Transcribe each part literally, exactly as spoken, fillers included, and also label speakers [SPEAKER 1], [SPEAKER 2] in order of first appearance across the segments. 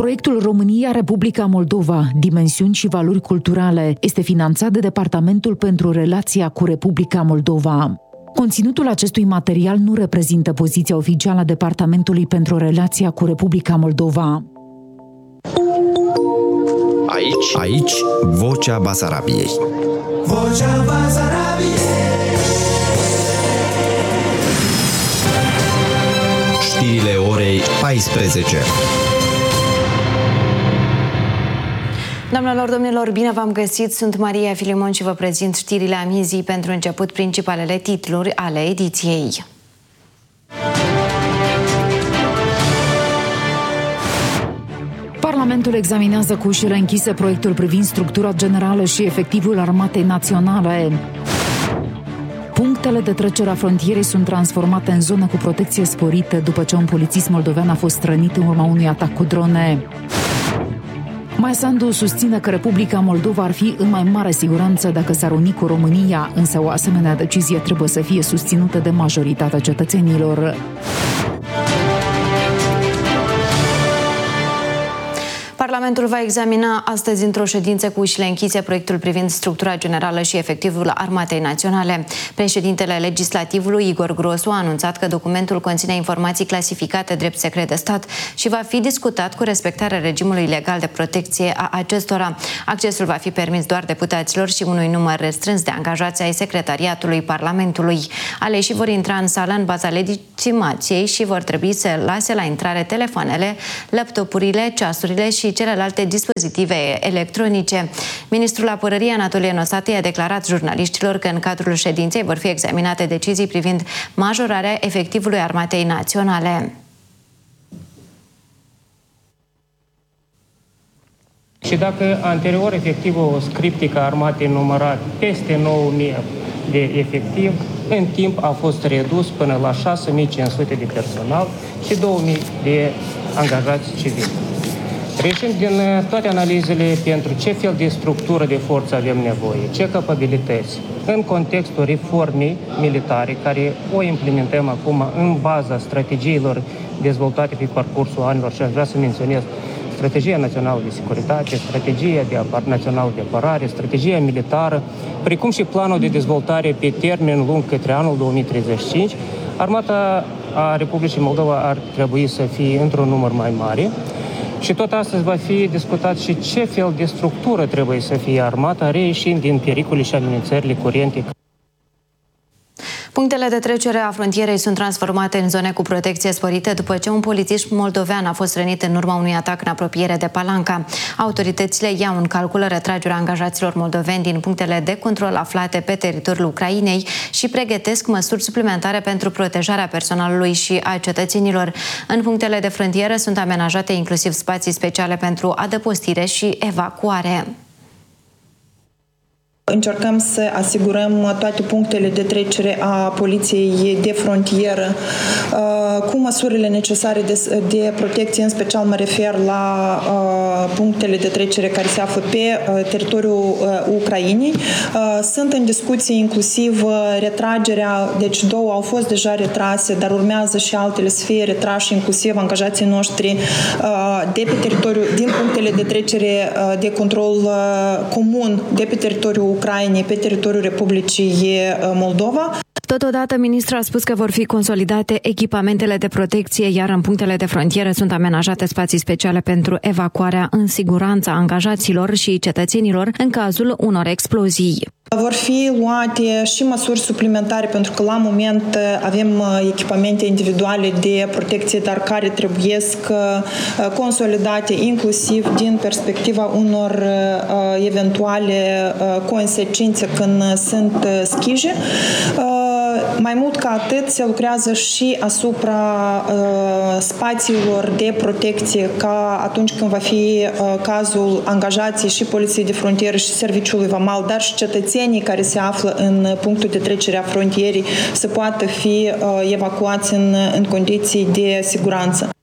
[SPEAKER 1] Proiectul România-Republica Moldova, dimensiuni și valori culturale, este finanțat de Departamentul pentru Relația cu Republica Moldova. Conținutul acestui material nu reprezintă poziția oficială a Departamentului pentru Relația cu Republica Moldova.
[SPEAKER 2] Aici, aici, Vocea Basarabiei. Vocea Basarabiei. Știrile orei paisprezece.
[SPEAKER 3] Doamnelor, domnilor, bine v-am găsit! Sunt Maria Filimon și vă prezint știrile amiezii. Pentru început, principalele titluri ale ediției.
[SPEAKER 1] Parlamentul examinează cu ușile închise proiectul privind structura generală și efectivul Armatei Naționale. Punctele de trecere a frontierei sunt transformate în zone cu protecție sporită după ce un polițist moldovean a fost rănit în urma unui atac cu drone. Maia Sandu susține că Republica Moldova ar fi în mai mare siguranță dacă s-ar uni cu România, însă o asemenea decizie trebuie să fie susținută de majoritatea cetățenilor.
[SPEAKER 3] Parlamentul va examina astăzi într-o ședință cu ușile închise proiectul privind structura generală și efectivul Armatei Naționale. Președintele Legislativului, Igor Grosu, a anunțat că documentul conține informații clasificate drept secret de stat și va fi discutat cu respectarea regimului legal de protecție a acestora. Accesul va fi permis doar deputaților și unui număr restrâns de angajați ai Secretariatului Parlamentului. Aleșii vor intra în sală în baza legitimației și vor trebui să lase la intrare telefoanele, laptopurile, ceasurile și celelalte dispozitive electronice. Ministrul Apărării Anatolie Nosati a declarat jurnaliștilor că în cadrul ședinței vor fi examinate decizii privind majorarea efectivului Armatei Naționale.
[SPEAKER 4] Și dacă anterior efectivul scriptic a armatei numărat peste nouă mii de efectiv, în timp a fost redus până la șase mii cinci sute de personal și două mii de angajați civili. Reșind din toate analizele pentru ce fel de structură de forță avem nevoie, ce capabilități, în contextul reformei militare, care o implementăm acum în baza strategiilor dezvoltate pe parcursul anilor, și aș vrea să menționez Strategia Națională de Securitate, Strategia de apar- Națională de Apărare, Strategia Militară, precum și planul de dezvoltare pe termen lung către anul două mii treizeci și cinci, Armata a Republicii Moldova ar trebui să fie într-un număr mai mare. Și tot astăzi va fi discutat și ce fel de structură trebuie să fie armata, reieșind din pericole și amenințările curente.
[SPEAKER 3] Punctele de trecere a frontierei sunt transformate în zone cu protecție sporită după ce un polițist moldovean a fost rănit în urma unui atac în apropiere de Palanca. Autoritățile iau în calcul retragerea angajaților moldoveni din punctele de control aflate pe teritoriul Ucrainei și pregătesc măsuri suplimentare pentru protejarea personalului și a cetățenilor. În punctele de frontieră sunt amenajate inclusiv spații speciale pentru adăpostire și evacuare.
[SPEAKER 5] Încercăm să asigurăm toate punctele de trecere a poliției de frontieră cu măsurile necesare de, de protecție, în special mă refer la punctele de trecere care se află pe teritoriul Ucrainei. Sunt în discuție inclusiv retragerea, deci două au fost deja retrase, dar urmează și altele să fie retrași, inclusiv angajații noștri de pe teritoriul, din punctele de trecere de control comun de pe teritoriul Ucrainei, pe teritoriul Republicii Moldova.
[SPEAKER 3] Totodată, ministrul a spus că vor fi consolidate echipamentele de protecție, iar în punctele de frontieră sunt amenajate spații speciale pentru evacuarea în siguranță a angajaților și cetățenilor în cazul unor explozii.
[SPEAKER 5] Vor fi luate și măsuri suplimentare pentru că la moment avem echipamente individuale de protecție, dar care trebuie consolidate inclusiv din perspectiva unor eventuale consecințe când sunt schije. Mai mult ca atât, se lucrează și asupra uh, spațiilor de protecție, ca atunci când va fi uh, cazul angajații și Poliției de Frontieră și Serviciului Vamal, dar și cetățenii care se află în punctul de trecere a frontierii să poată fi uh, evacuați în, în condiții de siguranță.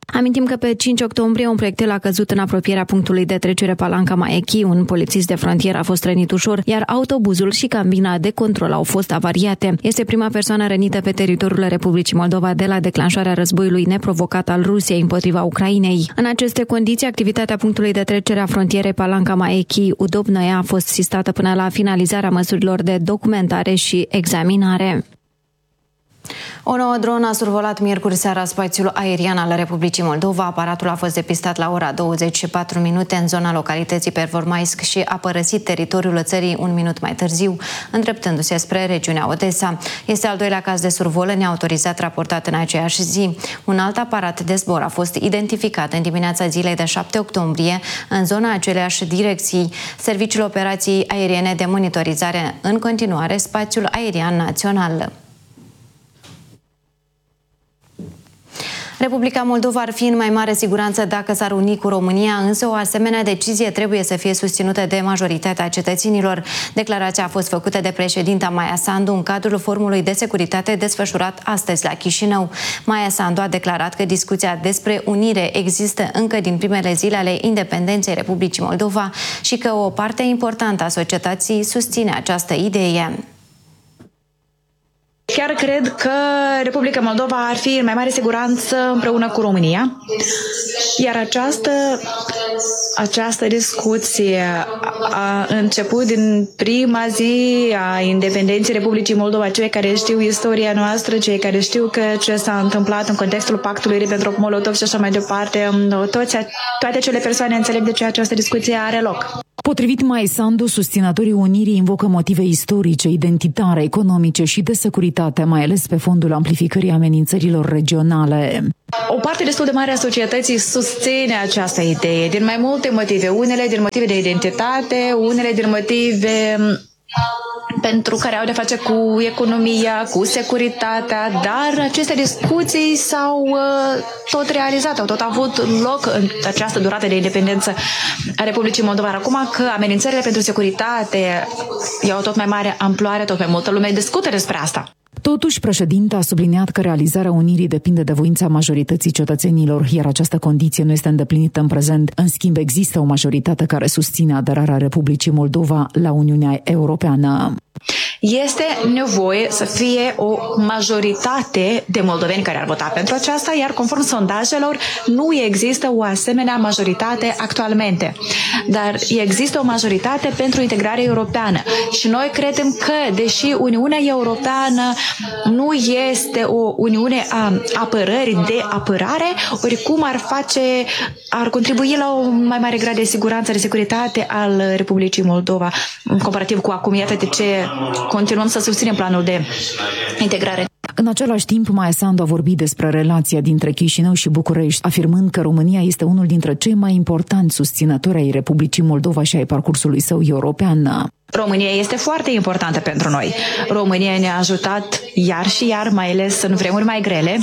[SPEAKER 3] Amintim că pe cinci octombrie un proiectil a căzut în apropierea punctului de trecere Palanca Maechi. Un polițist de frontieră a fost rănit ușor, iar autobuzul și cabina de control au fost avariate. Este prima persoană rănită pe teritoriul Republicii Moldova de la declanșarea războiului neprovocat al Rusiei împotriva Ucrainei. În aceste condiții, activitatea punctului de trecere a frontierei Palanca Maechi Udobnoia a fost sistată până la finalizarea măsurilor de documentare și examinare. O nouă dronă a survolat miercuri seara spațiul aerian al Republicii Moldova. Aparatul a fost depistat la ora douăzeci și patru minute în zona localității Pervormaisc și a părăsit teritoriul țării un minut mai târziu, îndreptându-se spre regiunea Odessa. Este al doilea caz de survol neautorizat raportat în aceeași zi. Un alt aparat de zbor a fost identificat în dimineața zilei de șapte octombrie în zona aceleași direcții. Serviciul Operații Aeriene de monitorizare în continuare spațiul aerian național. Republica Moldova ar fi în mai mare siguranță dacă s-ar uni cu România, însă o asemenea decizie trebuie să fie susținută de majoritatea cetățenilor. Declarația a fost făcută de președinta Maia Sandu în cadrul forumului de securitate desfășurat astăzi la Chișinău. Maia Sandu a declarat că discuția despre unire există încă din primele zile ale independenței Republicii Moldova și că o parte importantă a societății susține această idee.
[SPEAKER 6] Chiar cred că Republica Moldova ar fi în mai mare siguranță împreună cu România, iar această, această discuție a început din prima zi a independenței Republicii Moldova. Cei care știu istoria noastră, cei care știu că ce s-a întâmplat în contextul pactului Ribbentrop-Molotov și așa mai departe, toți, toate acele persoane înțeleg de ce această discuție are loc.
[SPEAKER 1] Potrivit Maia Sandu, susținătorii unirii invocă motive istorice, identitare, economice și de securitate, mai ales pe fondul amplificării amenințărilor regionale.
[SPEAKER 6] O parte destul de mare a societății susține această idee din mai multe motive. Unele din motive de identitate, unele din motive pentru care au de face cu economia, cu securitatea, dar aceste discuții s-au uh, tot realizat, au tot avut loc în această durată de independență a Republicii Moldova. Acum că amenințările pentru securitate iau tot mai mare amploare, tot mai multă lume discută despre asta.
[SPEAKER 1] Totuși, președinta a subliniat că realizarea unirii depinde de voința majorității cetățenilor, iar această condiție nu este îndeplinită în prezent. În schimb, există o majoritate care susține aderarea Republicii Moldova la Uniunea Europeană.
[SPEAKER 6] Este nevoie să fie o majoritate de moldoveni care ar vota pentru aceasta, iar conform sondajelor nu există o asemenea majoritate actualmente. Dar există o majoritate pentru integrare europeană și noi credem că, deși Uniunea Europeană nu este o uniune a apărării de apărare, oricum ar face, ar contribui la un mai mare grad de siguranță, de securitate al Republicii Moldova, comparativ cu acum. Iată de ce continuăm să susținem planul de integrare.
[SPEAKER 1] În același timp, Maia Sandu a vorbit despre relația dintre Chișinău și București, afirmând că România este unul dintre cei mai importanți susținători ai Republicii Moldova și ai parcursului său european.
[SPEAKER 6] România este foarte importantă pentru noi. România ne-a ajutat iar și iar, mai ales în vremuri mai grele.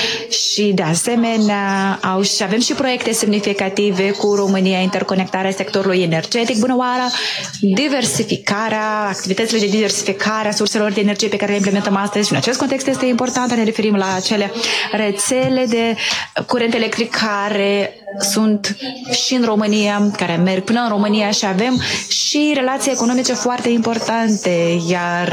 [SPEAKER 6] Și de asemenea au, și avem și proiecte semnificative cu România, interconectarea sectorului energetic, bună oară, diversificarea, activitățile de diversificare a surselor de energie pe care le implementăm astăzi. Și în acest context este important să ne referim la acele rețele de curent electric care sunt și în România, care merg până în România și avem și relații economice foarte importante, iar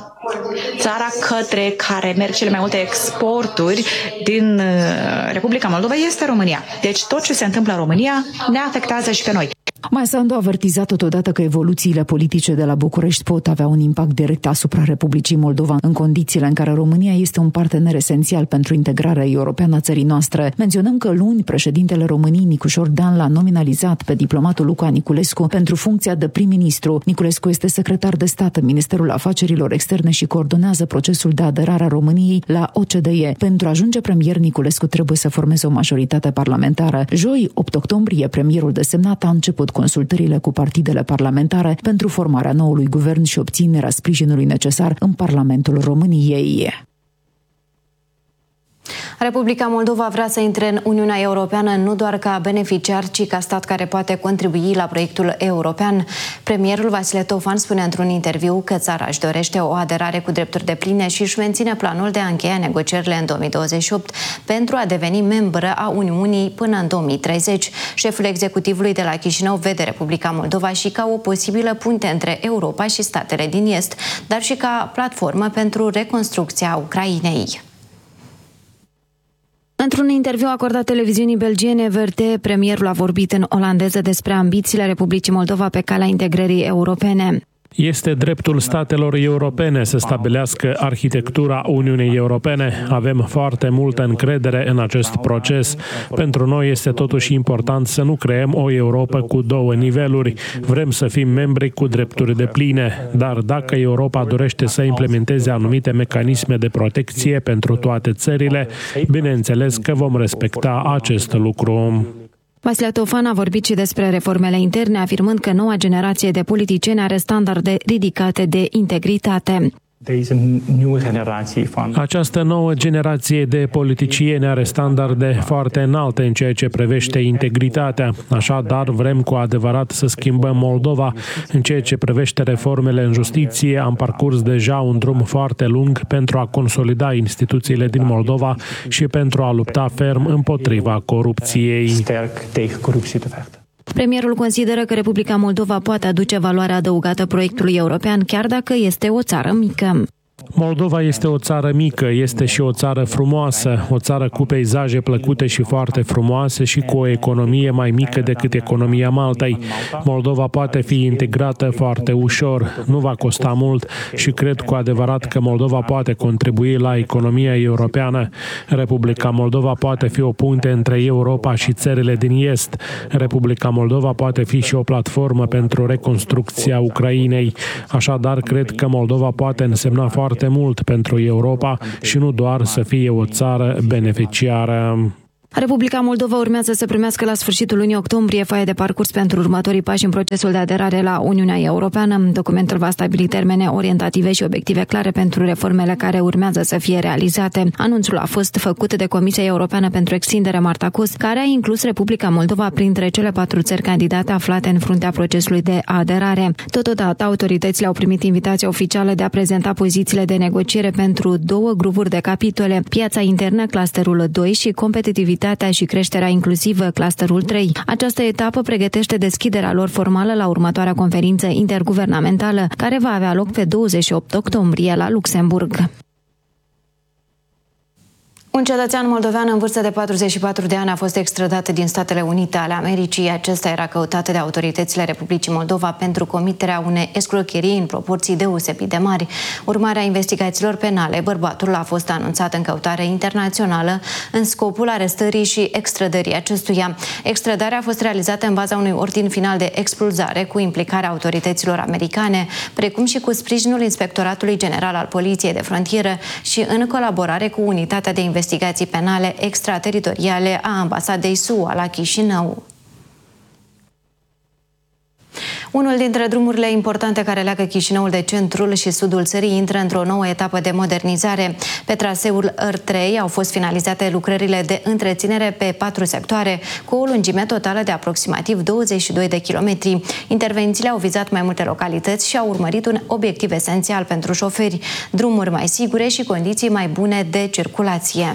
[SPEAKER 6] țara către care merg cele mai multe exporturi din Republica Moldova este România. Deci tot ce se întâmplă în România ne afectează și pe noi.
[SPEAKER 1] Maia Sandu a avertizat totodată că evoluțiile politice de la București pot avea un impact direct asupra Republicii Moldova, în condițiile în care România este un partener esențial pentru integrarea europeană a țării noastre. Menționăm că luni președintele României, Nicușor Dan, l-a nominalizat pe diplomatul Luca Niculescu pentru funcția de prim-ministru. Niculescu este secretar de stat în Ministerul Afacerilor Externe și coordonează procesul de aderare a României la O C D E. Pentru a ajunge premier, Niculescu trebuie să formeze o majoritate parlamentară. Joi, opt octombrie, premierul desemnat a început consultările cu partidele parlamentare pentru formarea noului guvern și obținerea sprijinului necesar în Parlamentul României.
[SPEAKER 3] Republica Moldova vrea să intre în Uniunea Europeană nu doar ca beneficiar, ci ca stat care poate contribui la proiectul european. Premierul Vasile Tofan spune într-un interviu că țara își dorește o aderare cu drepturi depline și își menține planul de a încheia negocierile în două mii douăzeci și opt pentru a deveni membră a Uniunii până în două mii treizeci. Șeful executivului de la Chișinău vede Republica Moldova și ca o posibilă punte între Europa și statele din Est, dar și ca platformă pentru reconstrucția Ucrainei. Într-un interviu acordat televiziunii belgiene V R T, premierul a vorbit în olandeză despre ambițiile Republicii Moldova pe calea integrării europene.
[SPEAKER 7] Este dreptul statelor europene să stabilească arhitectura Uniunii Europene. Avem foarte multă încredere în acest proces. Pentru noi este totuși important să nu creăm o Europa cu două niveluri. Vrem să fim membri cu drepturi depline, dar dacă Europa dorește să implementeze anumite mecanisme de protecție pentru toate țările, bineînțeles că vom respecta acest lucru.
[SPEAKER 3] Vasile Tofan a vorbit și despre reformele interne, afirmând că noua generație de politicieni are standarde ridicate de integritate.
[SPEAKER 7] Această nouă generație de politicieni are standarde foarte înalte în ceea ce privește integritatea. Așadar, vrem cu adevărat să schimbăm Moldova. În ceea ce privește reformele în justiție, am parcurs deja un drum foarte lung pentru a consolida instituțiile din Moldova și pentru a lupta ferm împotriva corupției.
[SPEAKER 3] Premierul consideră că Republica Moldova poate aduce valoare adăugată proiectului european, chiar dacă este o țară mică.
[SPEAKER 7] Moldova este o țară mică, este și o țară frumoasă, o țară cu peisaje plăcute și foarte frumoase și cu o economie mai mică decât economia Maltei. Moldova poate fi integrată foarte ușor, nu va costa mult și cred cu adevărat că Moldova poate contribui la economia europeană. Republica Moldova poate fi o punte între Europa și țările din Est. Republica Moldova poate fi și o platformă pentru reconstrucția Ucrainei. Așadar, cred că Moldova poate însemna foarte mult pentru Europa și nu doar să fie o țară beneficiară.
[SPEAKER 3] Republica Moldova urmează să primească la sfârșitul lunii octombrie foaia de parcurs pentru următorii pași în procesul de aderare la Uniunea Europeană. Documentul va stabili termene orientative și obiective clare pentru reformele care urmează să fie realizate. Anunțul a fost făcut de Comisia Europeană pentru Extindere Marta Kos, care a inclus Republica Moldova printre cele patru țări candidate aflate în fruntea procesului de aderare. Totodată, autoritățile au primit invitația oficială de a prezenta pozițiile de negociere pentru două grupuri de capitole: piața internă, clusterul doi și competitivitatea și creșterea inclusivă, clusterul trei. Această etapă pregătește deschiderea lor formală la următoarea conferință interguvernamentală, care va avea loc pe douăzeci și opt octombrie la Luxemburg. Un cetățean moldovean în vârstă de patruzeci și patru de ani a fost extradat din Statele Unite ale Americii. Acesta era căutat de autoritățile Republicii Moldova pentru comiterea unei escrocherii în proporții deosebit de mari. Urmarea investigațiilor penale, bărbatul a fost anunțat în căutare internațională în scopul arestării și extrădării acestuia. Extrădarea a fost realizată în baza unui ordin final de expulzare cu implicarea autorităților americane, precum și cu sprijinul Inspectoratului General al Poliției de Frontieră și în colaborare cu Unitatea de Investigații investigații penale extrateritoriale a Ambasadei S U A la Chișinău. Unul dintre drumurile importante care leagă Chișinăul de centrul și sudul țării intră într-o nouă etapă de modernizare. Pe traseul R trei au fost finalizate lucrările de întreținere pe patru sectoare, cu o lungime totală de aproximativ douăzeci și doi de kilometri. Intervențiile au vizat mai multe localități și au urmărit un obiectiv esențial pentru șoferi: drumuri mai sigure și condiții mai bune de circulație.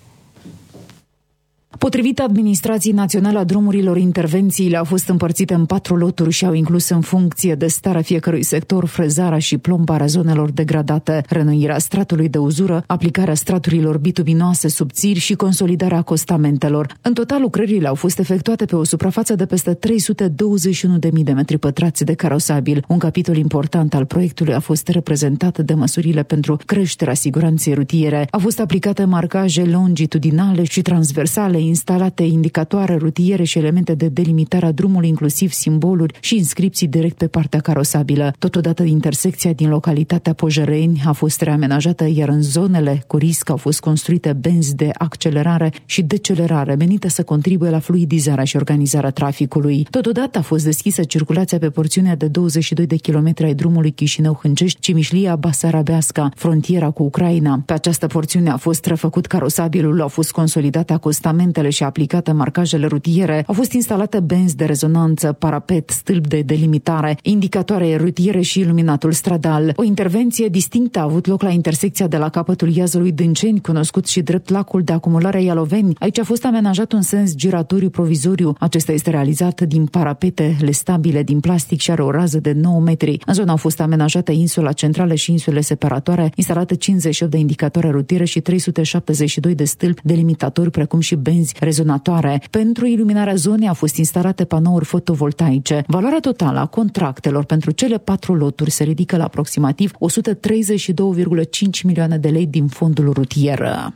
[SPEAKER 1] Potrivit Administrației Naționale a Drumurilor, intervențiile au fost împărțite în patru loturi și au inclus, în funcție de starea fiecărui sector, frezarea și plombarea zonelor degradate, reînnoirea stratului de uzură, aplicarea straturilor bitubinoase subțiri și consolidarea acostamentelor. În total, lucrările au fost efectuate pe o suprafață de peste trei sute douăzeci și unu de mii de metri pătrați de carosabil. Un capitol important al proiectului a fost reprezentat de măsurile pentru creșterea siguranței rutiere. Au fost aplicate marcaje longitudinale și transversale, instalate indicatoare rutiere și elemente de delimitare a drumului, inclusiv simboluri și inscripții direct pe partea carosabilă. Totodată, intersecția din localitatea Pojăreni a fost reamenajată, iar în zonele cu risc au fost construite benzi de accelerare și decelerare, menite să contribuie la fluidizarea și organizarea traficului. Totodată a fost deschisă circulația pe porțiunea de douăzeci și doi de kilometri ai drumului Chișinău-Hâncești, Cimișlia-Basarabeasca, frontiera cu Ucraina. Pe această porțiune a fost refăcut carosabilul, au fost consolidate acostamentele și aplicate marcajele rutiere, au fost instalate benzi de rezonanță, parapet, stâlp de delimitare, indicatoare rutiere și iluminatul stradal. O intervenție distinctă a avut loc la intersecția de la capătul Iazului Dânceni, cunoscut și drept lacul de acumulare a Ialoveni. Aici a fost amenajat un sens giratoriu provizoriu. Acesta este realizat din parapete lestabile din plastic și are o rază de nouă metri. În zonă au fost amenajate insula centrală și insule separatoare, instalate cincizeci și opt de indicatoare rutiere și trei sute șaptezeci și doi de stâlpi delimitatori, precum și benzi rezonatoare. Pentru iluminarea zonei au fost instalate panouri fotovoltaice. Valoarea totală a contractelor pentru cele patru loturi se ridică la aproximativ o sută treizeci și doi virgulă cinci milioane de lei din fondul rutier.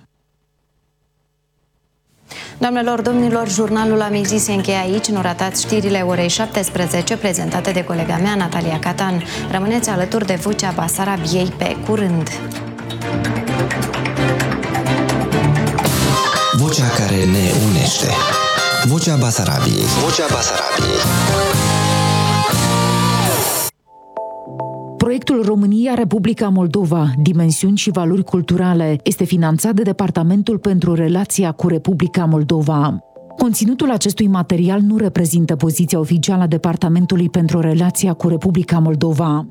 [SPEAKER 3] Doamnelor, domnilor, jurnalul amizii se încheie aici. Nu ratați știrile orei șaptesprezece prezentate de colega mea, Natalia Catan. Rămâneți alături de Vocea Basarabiei. Pe curând!
[SPEAKER 2] Vocea care ne unește. Vocea Basarabiei. Vocea Basarabiei.
[SPEAKER 1] Proiectul România-Republica Moldova, dimensiuni și valori culturale, este finanțat de Departamentul pentru Relația cu Republica Moldova. Conținutul acestui material nu reprezintă poziția oficială a Departamentului pentru Relația cu Republica Moldova.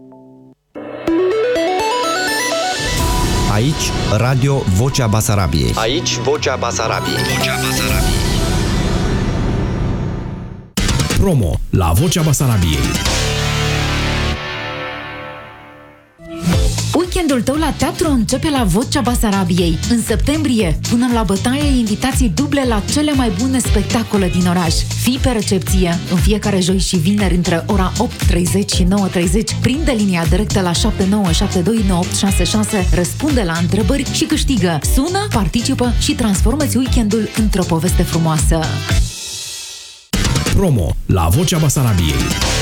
[SPEAKER 2] Aici, Radio Vocea Basarabiei. Aici, Vocea Basarabiei. Vocea Basarabiei.
[SPEAKER 8] Promo la Vocea Basarabiei.
[SPEAKER 1] Weekendul tău la teatru începe la Vocea Basarabiei. În septembrie, punem la bătaie invitații duble la cele mai bune spectacole din oraș. Fii pe recepție în fiecare joi și vineri între ora opt treizeci și nouă treizeci. Prinde linia directă la șapte nouă șapte doi nouă opt șase șase, răspunde la întrebări și câștigă. Sună, participă și transformă-ți weekendul într-o poveste frumoasă.
[SPEAKER 8] Promo la Vocea Basarabiei.